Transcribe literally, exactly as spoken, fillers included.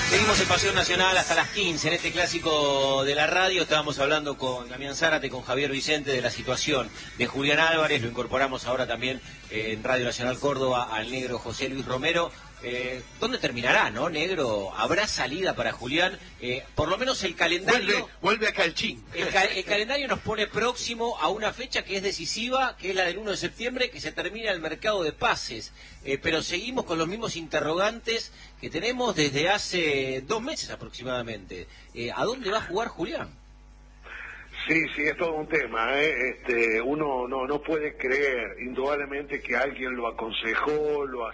Seguimos en Pasión Nacional hasta las quince en este clásico de la radio. Estábamos hablando con Damián Zárate, con Javier Vicente de la situación de Julián Álvarez. Lo incorporamos ahora también en Radio Nacional Córdoba al negro José Luis Romero. Eh, ¿Dónde terminará, no, negro? ¿Habrá salida para Julián? Eh, por lo menos el calendario... Vuelve, vuelve a Calchín. El, ca el calendario nos pone próximo a una fecha que es decisiva, que es la del uno de septiembre, que se termina el mercado de pases. Eh, pero seguimos con los mismos interrogantes que tenemos desde hace dos meses aproximadamente. Eh, ¿A dónde va a jugar Julián? Sí, sí, es todo un tema, ¿eh? Este, uno no, no puede creer, indudablemente, que alguien lo aconsejó, lo